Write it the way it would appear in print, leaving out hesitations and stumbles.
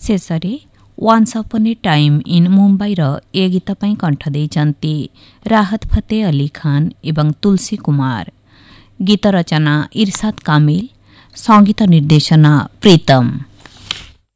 शेषरे once upon A time in Mumbai ए गीत ପାଇଁ कंठ ଦେଇଛନ୍ତି राहत फतेह अली खान एवं तुलसी कुमार। गीत रचना इरशाद कामिल, संगीत निर्देशना प्रीतम।